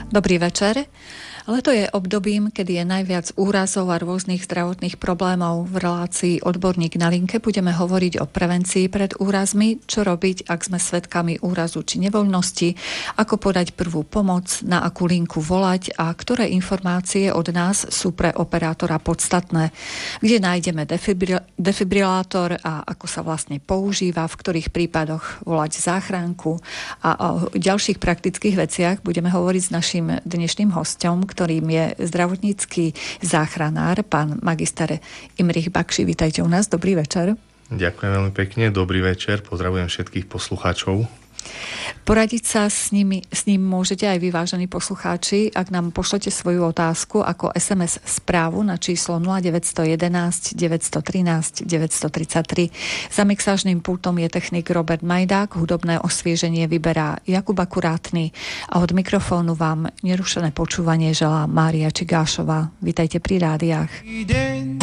Dobrý večer. Leto je obdobím, kedy je najviac úrazov a rôznych zdravotných problémov. V relácii Odborník na linke budeme hovoriť o prevencii pred úrazmi, čo robiť, ak sme svedkami úrazu či nevoľnosti, ako podať prvú pomoc, na akú linku volať a ktoré informácie od nás sú pre operátora podstatné, kde nájdeme defibrilátor a ako sa vlastne používa, v ktorých prípadoch volať záchranku a o ďalších praktických veciach budeme hovoriť s naším dnešným hosťom, ktorým je zdravotnícky záchranár, pán magister Imrich Bakši. Vítajte u nás, dobrý večer. Ďakujem veľmi pekne, dobrý večer, pozdravujem všetkých poslucháčov. Poradiť sa s ním môžete aj vy, vážení poslucháči, ak nám pošlete svoju otázku ako SMS správu na číslo 0911 913 933. Za mixážnym pultom je technik Robert Majdák, hudobné osvieženie vyberá Jakub Akurátny a od mikrofónu vám nerušené počúvanie želá Mária Čigášová. Vítajte pri rádiách.